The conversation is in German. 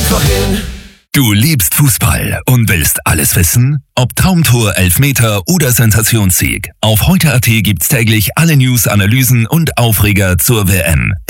einfach hin. Du liebst Fußball und willst alles wissen? Ob Traumtor, Elfmeter oder Sensationssieg. Auf heute.at gibt's täglich alle News, Analysen und Aufreger zur WM.